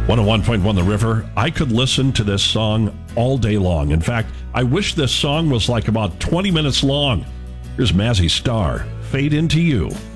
101.1 The River. I could listen to this song all day long. In fact, I wish this song was like about 20 minutes long. Here's Mazzy Star, Fade Into You.